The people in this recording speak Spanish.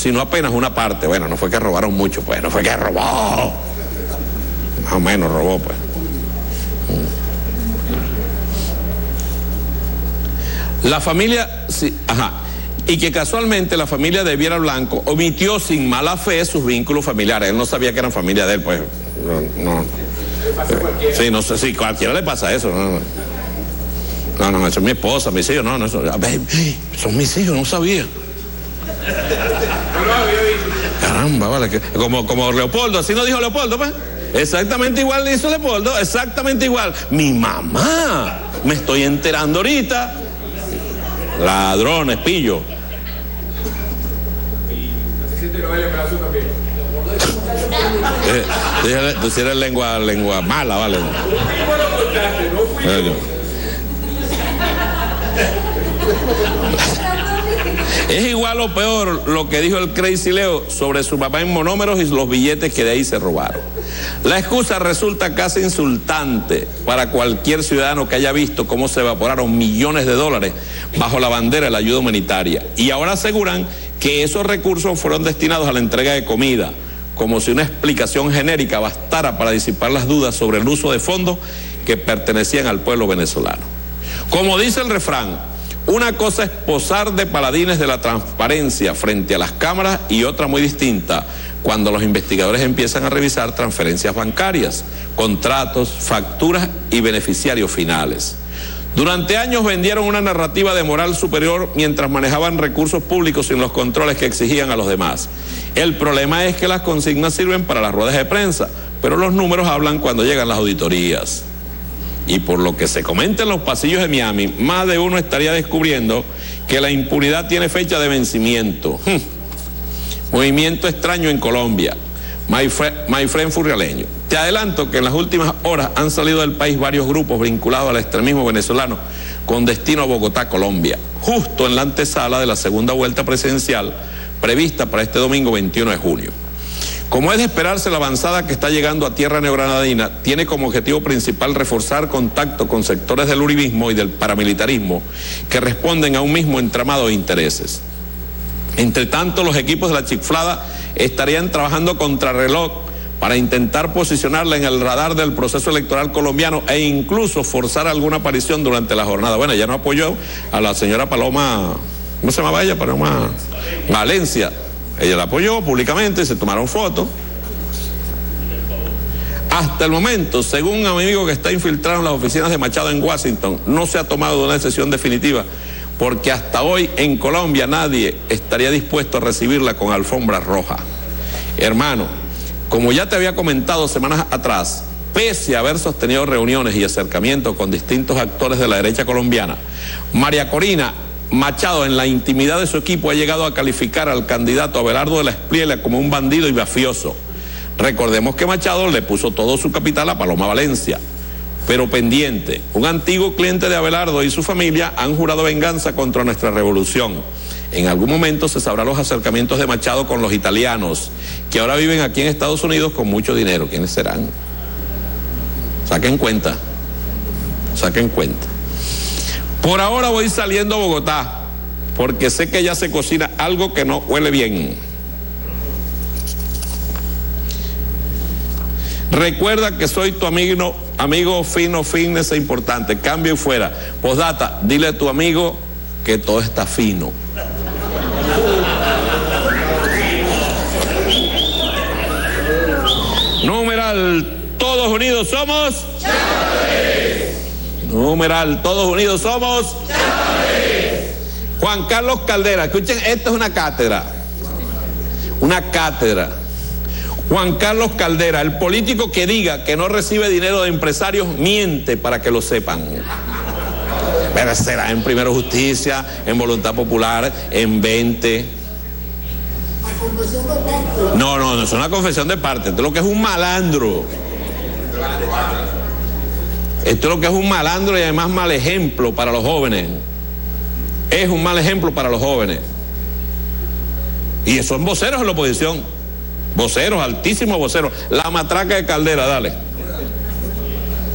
sino apenas una parte. Bueno, no fue que robaron mucho, pues, no fue que robó. Más o menos robó, pues. La familia, sí, y que casualmente la familia de Viera Blanco omitió sin mala fe sus vínculos familiares. Él no sabía que eran familia de él, pues. No. Sí, no sé, sí, cualquiera le pasa eso. No, eso es mi esposa, mis hijos, no, eso, son mis hijos, no sabía. Caramba, vale, como Leopoldo, así nos dijo Leopoldo, pues. Exactamente igual hizo Leopoldo, exactamente igual. Mi mamá, me estoy enterando ahorita. Ladrones, pillo. Tú si eres lengua mala, vale. Es igual o peor lo que dijo el Crazy Leo sobre su papá en monómeros y los billetes que de ahí se robaron. La excusa resulta casi insultante para cualquier ciudadano que haya visto cómo se evaporaron millones de dólares bajo la bandera de la ayuda humanitaria. Y ahora aseguran que esos recursos fueron destinados a la entrega de comida, como si una explicación genérica bastara para disipar las dudas sobre el uso de fondos que pertenecían al pueblo venezolano. Como dice el refrán, una cosa es posar de paladines de la transparencia frente a las cámaras y otra muy distinta cuando los investigadores empiezan a revisar transferencias bancarias, contratos, facturas y beneficiarios finales. Durante años vendieron una narrativa de moral superior mientras manejaban recursos públicos sin los controles que exigían a los demás. El problema es que las consignas sirven para las ruedas de prensa, pero los números hablan cuando llegan las auditorías. Y por lo que se comenta en los pasillos de Miami, más de uno estaría descubriendo que la impunidad tiene fecha de vencimiento. Movimiento extraño en Colombia. My friend furrialeño. Te adelanto que en las últimas horas han salido del país varios grupos vinculados al extremismo venezolano con destino a Bogotá, Colombia, justo en la antesala de la segunda vuelta presidencial prevista para este domingo 21 de junio. Como es de esperarse, la avanzada que está llegando a tierra neogranadina tiene como objetivo principal reforzar contacto con sectores del uribismo y del paramilitarismo que responden a un mismo entramado de intereses. Entre tanto, los equipos de la chiflada estarían trabajando contrarreloj para intentar posicionarla en el radar del proceso electoral colombiano e incluso forzar alguna aparición durante la jornada. Bueno, ya no apoyó a la señora Paloma, ¿cómo se llamaba ella? Paloma Valencia. Ella la apoyó públicamente, se tomaron fotos. Hasta el momento, según un amigo que está infiltrado en las oficinas de Machado en Washington, no se ha tomado una decisión definitiva, porque hasta hoy en Colombia nadie estaría dispuesto a recibirla con alfombra roja. Hermano, como ya te había comentado semanas atrás, pese a haber sostenido reuniones y acercamientos con distintos actores de la derecha colombiana, María Corina Machado, en la intimidad de su equipo, ha llegado a calificar al candidato Abelardo de la Espriella como un bandido y mafioso. Recordemos que Machado le puso todo su capital a Paloma Valencia. Pero pendiente, un antiguo cliente de Abelardo y su familia han jurado venganza contra nuestra revolución. En algún momento se sabrá los acercamientos de Machado con los italianos, que ahora viven aquí en Estados Unidos con mucho dinero. ¿Quiénes serán? Saquen cuenta. Saquen cuenta. Por ahora voy saliendo a Bogotá, porque sé que ya se cocina algo que no huele bien. Recuerda que soy tu amigo fino, fitness e importante. Cambio y fuera. Postdata, dile a tu amigo que todo está fino. Numeral, todos unidos somos. Numeral, todos unidos somos. Juan Carlos Caldera, escuchen, esta es una cátedra. Una cátedra. Juan Carlos Caldera, el político que diga que no recibe dinero de empresarios, miente, para que lo sepan. Pero será en Primero Justicia, en Voluntad Popular, en 20. No es una confesión de parte. Esto es lo que es un malandro. Esto es lo que es un malandro y además mal ejemplo para los jóvenes. Es un mal ejemplo para los jóvenes. Y son voceros en la oposición. Voceros, altísimos voceros. La matraca de Caldera, dale.